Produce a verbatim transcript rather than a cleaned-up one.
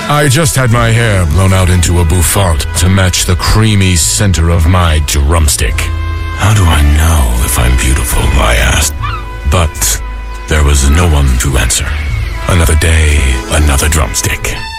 I just had my hair blown out into a bouffant to match the creamy center of my drumstick. How do I know if I'm beautiful? I asked. But there was no one to answer. Another day, another drumstick.